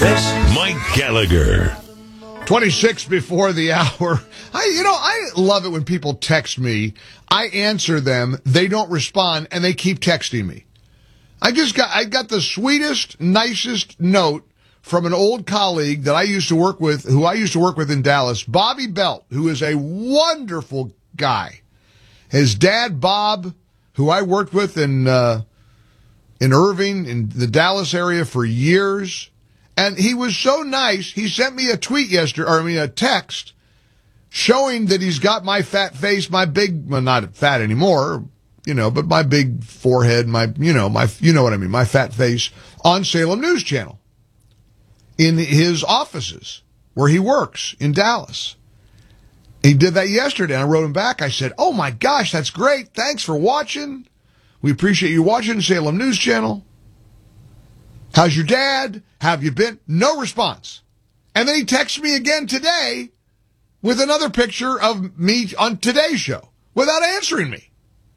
Mike Gallagher. 26 before the hour. I love it when people text me. I answer them, they don't respond, and they keep texting me. I got the sweetest, nicest note from an old colleague that I used to work with, who I used to work with in Dallas, Bobby Belt, who is a wonderful guy. His dad, Bob, who I worked with in Irving, in the Dallas area for years. And he was so nice, he sent me a a text, showing that he's got my fat face, my big, well, not fat anymore, but my big forehead, my fat face, on Salem News Channel, in his offices, where he works, in Dallas. He did that yesterday, and I wrote him back. I said, oh my gosh, that's great. Thanks for watching. We appreciate you watching Salem News Channel. How's your dad? How have you been? No response. And then he texts me again today with another picture of me on Today's Show without answering me.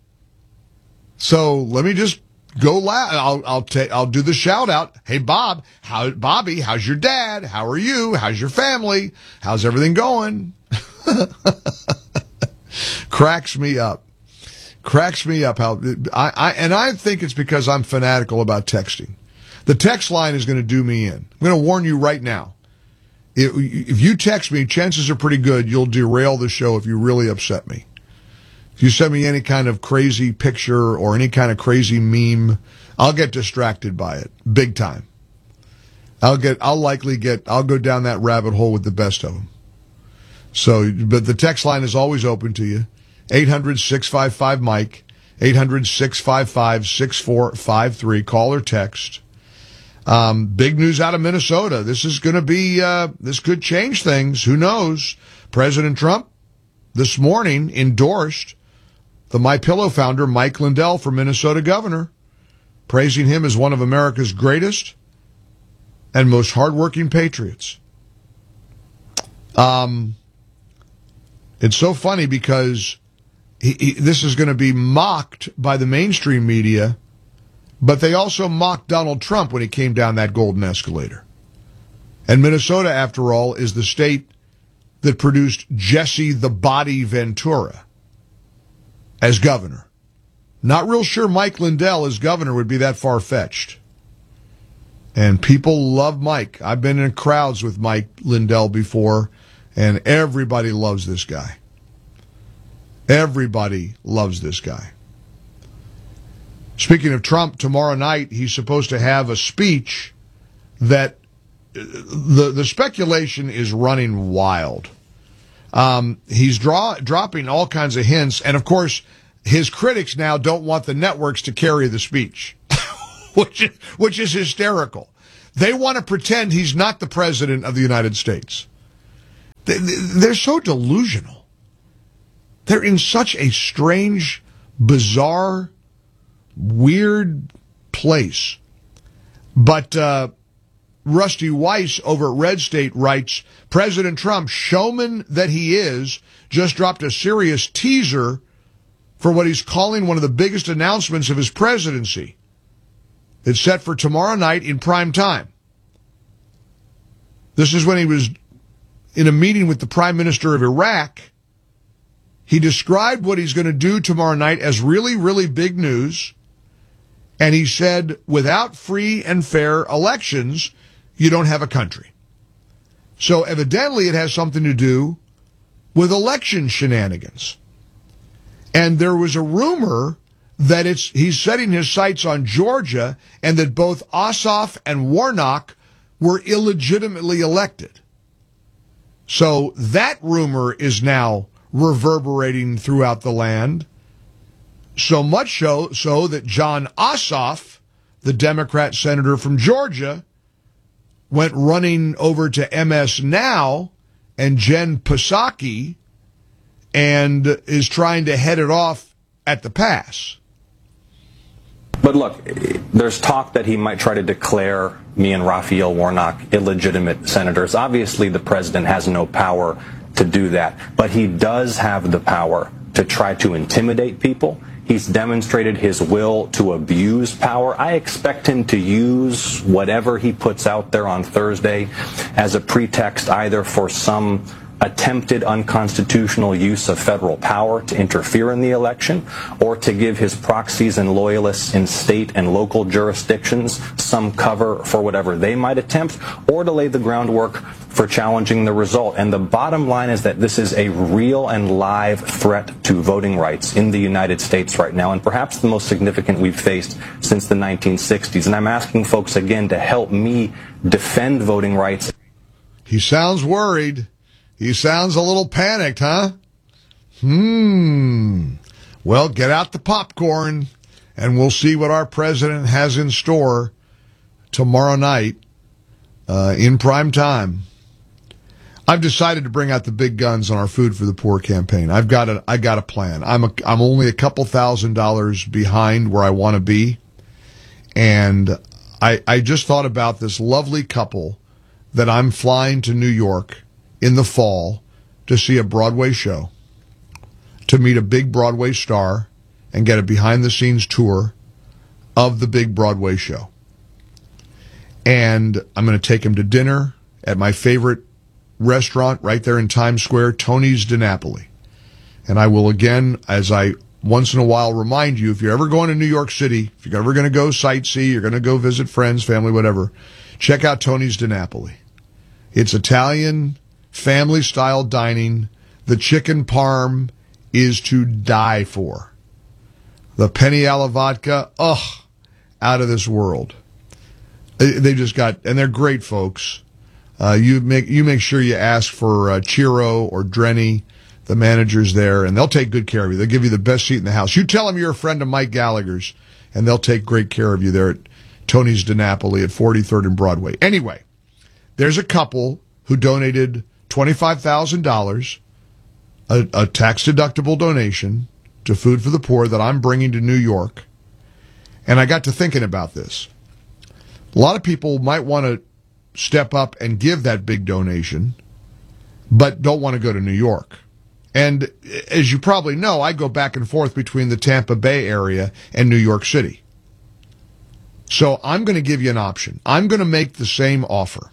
So let me just go loud. I'll do the shout out. Hey, Bobby, how's your dad? How are you? How's your family? How's everything going? Cracks me up. How I think it's because I'm fanatical about texting. The text line is going to do me in. I'm going to warn you right now. If you text me, chances are pretty good you'll derail the show if you really upset me. If you send me any kind of crazy picture or any kind of crazy meme, I'll get distracted by it, big time. I'll go down that rabbit hole with the best of them. So, but the text line is always open to you. 800-655-MIKE, 800-655-6453. Call or text. Big news out of Minnesota. This is going to be, this could change things. Who knows? President Trump this morning endorsed the MyPillow founder, Mike Lindell, for Minnesota governor, praising him as one of America's greatest and most hardworking patriots. It's so funny because this is going to be mocked by the mainstream media, but they also mocked Donald Trump when he came down that golden escalator. And Minnesota, after all, is the state that produced Jesse the Body Ventura as governor. Not real sure Mike Lindell as governor would be that far-fetched. And people love Mike. I've been in crowds with Mike Lindell before, and everybody loves this guy. Everybody loves this guy. Speaking of Trump, tomorrow night he's supposed to have a speech that the speculation is running wild. He's dropping all kinds of hints, and of course his critics now don't want the networks to carry the speech, which is hysterical. They want to pretend he's not the president of the United States. They're so delusional. They're in such a strange, bizarre, weird place. But Rusty Weiss over at Red State writes, President Trump, showman that he is, just dropped a serious teaser for what he's calling one of the biggest announcements of his presidency. It's set for tomorrow night in prime time. This is when he was in a meeting with the Prime Minister of Iraq. He described what he's going to do tomorrow night as really, really big news. And he said, without free and fair elections, you don't have a country. So evidently it has something to do with election shenanigans. And there was a rumor that he's setting his sights on Georgia and that both Ossoff and Warnock were illegitimately elected. So that rumor is now reverberating throughout the land. So much so that John Ossoff, the Democrat senator from Georgia, went running over to MS Now and Jen Psaki and is trying to head it off at the pass. But look, there's talk that he might try to declare me and Raphael Warnock illegitimate senators. Obviously, the president has no power to do that, but he does have the power to try to intimidate people. He's demonstrated his will to abuse power. I expect him to use whatever he puts out there on Thursday as a pretext either for some attempted unconstitutional use of federal power to interfere in the election, or to give his proxies and loyalists in state and local jurisdictions some cover for whatever they might attempt, or to lay the groundwork for challenging the result. And the bottom line is that this is a real and live threat to voting rights in the United States right now, and perhaps the most significant we've faced since the 1960s. And I'm asking folks again to help me defend voting rights. He sounds worried. He sounds a little panicked, huh? Well, get out the popcorn, and we'll see what our president has in store tomorrow night in prime time. I've decided to bring out the big guns on our Food for the Poor campaign. I got a plan. I'm only a couple $1,000s behind where I want to be, and I just thought about this lovely couple that I'm flying to New York in the fall to see a Broadway show, to meet a big Broadway star and get a behind-the-scenes tour of the big Broadway show. And I'm going to take him to dinner at my favorite restaurant right there in Times Square, Tony's DiNapoli. And I will again, as I once in a while remind you, if you're ever going to New York City, if you're ever going to go sightsee, you're going to go visit friends, family, whatever, check out Tony's DiNapoli. It's Italian family-style dining. The chicken parm is to die for. The penne alla vodka, out of this world. They just got, and they're great folks. You make sure you ask for Chiro or Drenny, the managers there, and they'll take good care of you. They'll give you the best seat in the house. You tell them you're a friend of Mike Gallagher's, and they'll take great care of you there at Tony's DiNapoli at 43rd and Broadway. Anyway, there's a couple who donated $25,000, a tax-deductible donation to Food for the Poor that I'm bringing to New York. And I got to thinking about this. A lot of people might want to step up and give that big donation, but don't want to go to New York. And as you probably know, I go back and forth between the Tampa Bay area and New York City. So I'm going to give you an option. I'm going to make the same offer.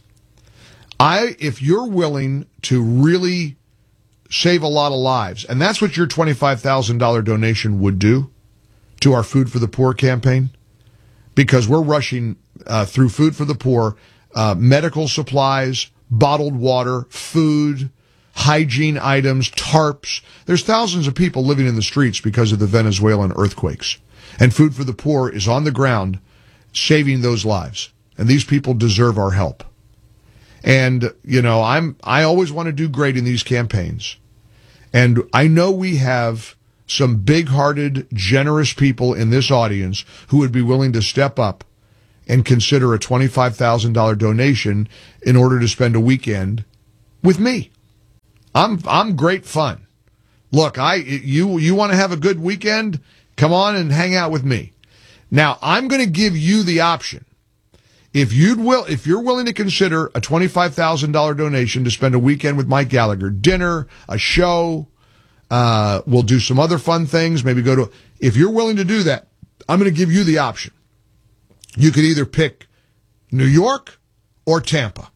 If you're willing to really save a lot of lives, and that's what your $25,000 donation would do to our Food for the Poor campaign, because we're rushing through Food for the Poor, medical supplies, bottled water, food, hygiene items, tarps. There's thousands of people living in the streets because of the Venezuelan earthquakes. And Food for the Poor is on the ground saving those lives. And these people deserve our help. And, you know, I always want to do great in these campaigns. And I know we have some big-hearted, generous people in this audience who would be willing to step up and consider a $25,000 donation in order to spend a weekend with me. I'm great fun. Look, you want to have a good weekend? Come on and hang out with me. Now, I'm going to give you the option. If you're willing to consider a $25,000 donation to spend a weekend with Mike Gallagher, dinner, a show, we'll do some other fun things, maybe if you're willing to do that, I'm going to give you the option. You could either pick New York or Tampa.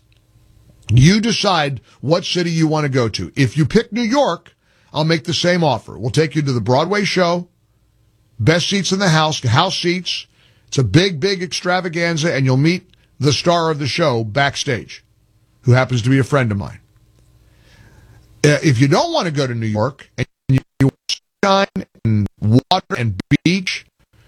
You decide what city you want to go to. If you pick New York, I'll make the same offer. We'll take you to the Broadway show, best seats in the house seats. It's a big, big extravaganza, and you'll meet the star of the show backstage, who happens to be a friend of mine. If you don't want to go to New York, and you want sunshine and water and beach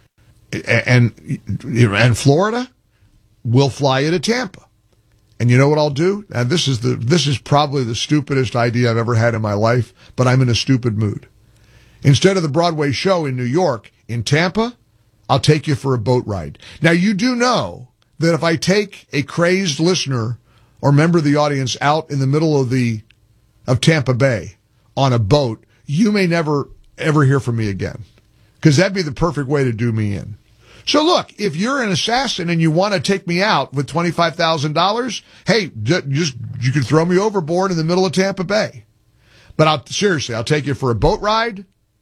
and Florida, we'll fly you to Tampa. And you know what I'll do? And this is probably the stupidest idea I've ever had in my life, but I'm in a stupid mood. Instead of the Broadway show in New York, in Tampa, I'll take you for a boat ride. Now, you do know that if I take a crazed listener or member of the audience out in the middle of Tampa Bay on a boat, you may never, ever hear from me again, because that'd be the perfect way to do me in. So look, if you're an assassin and you want to take me out with $25,000, hey, you can throw me overboard in the middle of Tampa Bay. But I'll take you for a boat ride.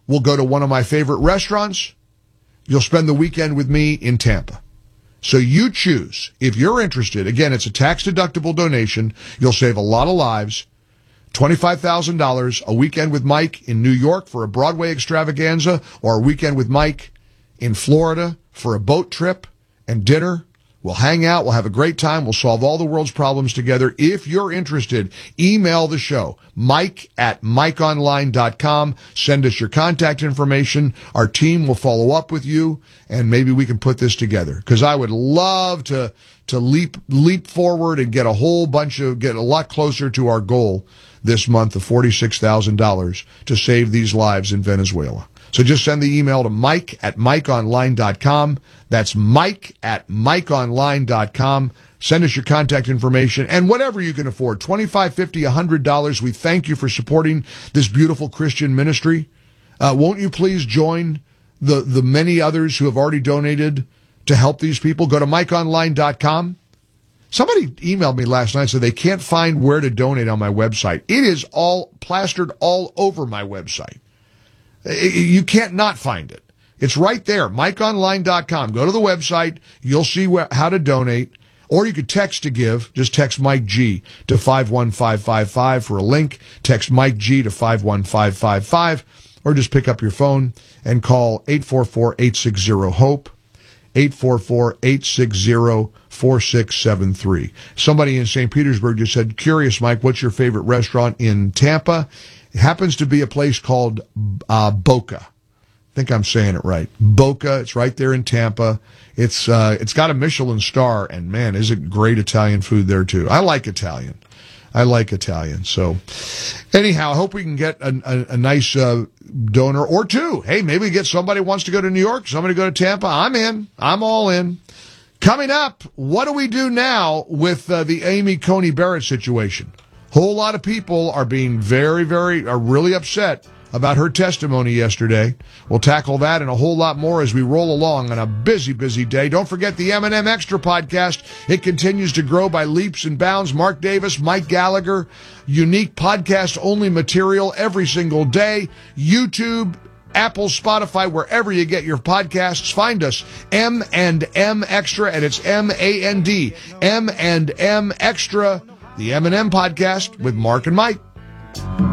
will go to one of my favorite restaurants. You'll spend the weekend with me in Tampa. So you choose. If you're interested, again, it's a tax-deductible donation. You'll save a lot of lives. $25,000, a weekend with Mike in New York for a Broadway extravaganza, or a weekend with Mike in Florida for a boat trip and dinner. We'll hang out. We'll have a great time. We'll solve all the world's problems together. If you're interested, email the show, mike@mikeonline.com. Send us your contact information. Our team will follow up with you, and maybe we can put this together. Because I would love to leap forward and get a lot closer to our goal this month of $46,000 to save these lives in Venezuela. So just send the email to mike@mikeonline.com. That's mike@mikeonline.com. Send us your contact information and whatever you can afford, $25, $50, $100. We thank you for supporting this beautiful Christian ministry. Won't you please join the many others who have already donated to help these people? Go to mikeonline.com. Somebody emailed me last night, said they can't find where to donate on my website. It is all plastered all over my website. You can't not find it. It's right there, mikeonline.com. Go to the website. You'll see how to donate. Or you could text to give. Just text Mike G to 51555 for a link. Text Mike G to 51555. Or just pick up your phone and call 844-860-HOPE. 844-860-4673. Somebody in St. Petersburg just said, curious, Mike, what's your favorite restaurant in Tampa? It happens to be a place called Boca. I think I'm saying it right. Boca. It's right there in Tampa. It's got a Michelin star, and man, is it great Italian food there too. I like Italian. So anyhow, I hope we can get a nice donor or two. Hey, maybe we get somebody who wants to go to New York, somebody go to Tampa. I'm in. I'm all in. Coming up, what do we do now with the Amy Coney Barrett situation? Whole lot of people are being really upset about her testimony yesterday. We'll tackle that and a whole lot more as we roll along on a busy, busy day. Don't forget the M&M Extra podcast. It continues to grow by leaps and bounds. Mark Davis, Mike Gallagher, unique podcast-only material every single day. YouTube, Apple, Spotify, wherever you get your podcasts. Find us, M&M Extra, and it's M-A-N-D, M&M Extra. The M&M podcast with Mark and Mike.